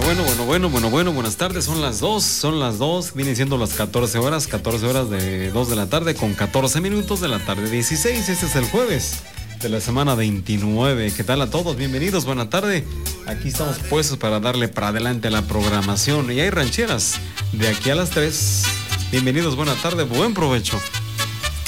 Buenas tardes, son las 2, vienen siendo las 14 horas de 2 de la tarde con 14 minutos de la tarde 16, este es el jueves de la semana 29, ¿qué tal a todos? Bienvenidos, buena tarde, aquí estamos puestos para darle para adelante a la programación y hay rancheras de aquí a las 3, bienvenidos, buena tarde, buen provecho.